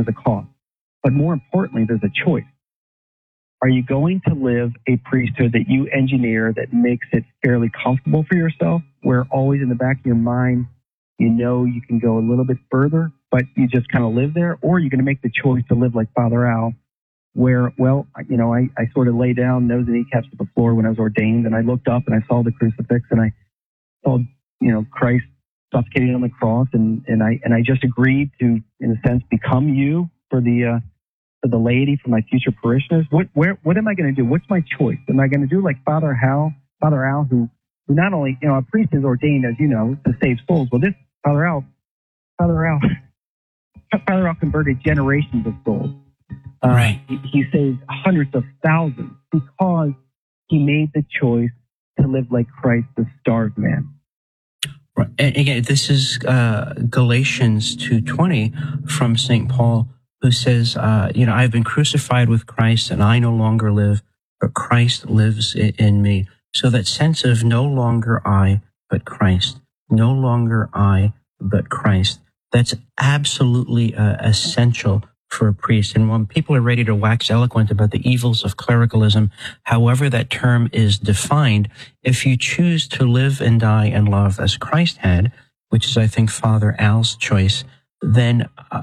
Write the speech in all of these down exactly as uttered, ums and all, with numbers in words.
there's a cost. But more importantly, there's a choice. Are you going to live a priesthood that you engineer that makes it fairly comfortable for yourself, where always in the back of your mind, you know you can go a little bit further, but you just kind of live there? Or are you going to make the choice to live like Father Al, where, well, you know, I, I sort of lay down, nose and kneecaps to the floor when I was ordained, and I looked up and I saw the crucifix, and I saw, you know, Christ suffocating on the cross, and, and I and I just agreed to, in a sense, become you for the uh, for the laity, for my future parishioners. What where what am I going to do? What's my choice? Am I going to do like Father Hal, Father Al, who who not only, you know, a priest is ordained, as you know, to save souls. Well, this Father Al, Father Al, Father Al converted generations of souls. Uh, right. He, he saved hundreds of thousands because he made the choice to live like Christ, the starved man. Right. And again, this is uh, Galatians two twenty from Saint Paul, who says, uh, you know, I've been crucified with Christ, and I no longer live, but Christ lives in me. So that sense of no longer I, but Christ, no longer I, but Christ, that's absolutely uh, essential for a priest. And when people are ready to wax eloquent about the evils of clericalism, however that term is defined, if you choose to live and die and love as Christ had, which is, I think, Father Al's choice, then uh,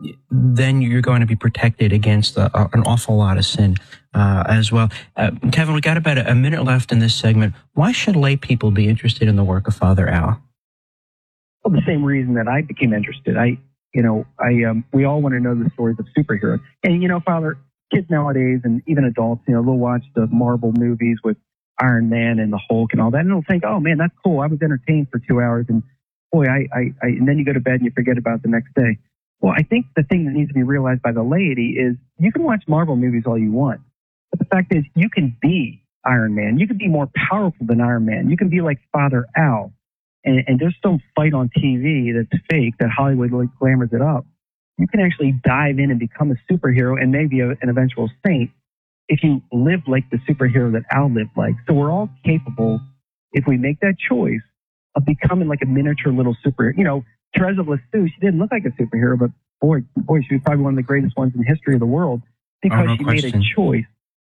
then you're going to be protected against a, a, an awful lot of sin uh, as well. Uh, Kevin, we got about a, a minute left in this segment. Why should lay people be interested in the work of Father Al? Well, the same reason that I became interested. I You know, I um, we all want to know the stories of superheroes. And, you know, Father, kids nowadays and even adults, you know, they'll watch the Marvel movies with Iron Man and the Hulk and all that, and they'll think, oh, man, that's cool. I was entertained for two hours, and boy, I, I, I, and then you go to bed and you forget about it the next day. Well, I think the thing that needs to be realized by the laity is you can watch Marvel movies all you want, but the fact is you can be Iron Man. You can be more powerful than Iron Man. You can be like Father Al. And, and there's some fight on T V that's fake, that Hollywood like glamours it up. You can actually dive in and become a superhero and maybe a, an eventual saint if you live like the superhero that Al lived like. So we're all capable, if we make that choice, of becoming like a miniature little superhero. You know, Therese of Lisieux, she didn't look like a superhero, but boy, boy, she was probably one of the greatest ones in the history of the world because oh, no she question. made a choice.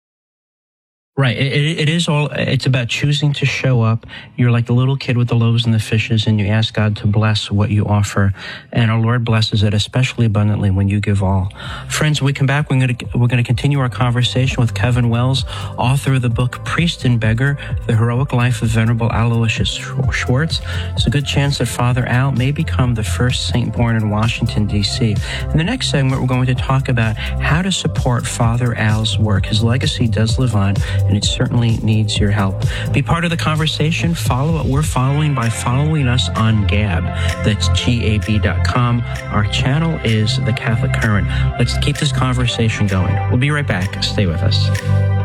Right. It, it, it is all, it's about choosing to show up. You're like the little kid with the loaves and the fishes, and you ask God to bless what you offer. And our Lord blesses it especially abundantly when you give all. Friends, when we come back, we're going to, we're going to continue our conversation with Kevin Wells, author of the book Priest and Beggar, The Heroic Life of Venerable Aloysius Schwartz. There's a good chance that Father Al may become the first saint born in Washington, D C. In the next segment, we're going to talk about how to support Father Al's work. His legacy does live on, and it certainly needs your help. Be part of the conversation. Follow what we're following by following us on Gab. That's G A B dot com. Our channel is The Catholic Current. Let's keep this conversation going. We'll be right back. Stay with us.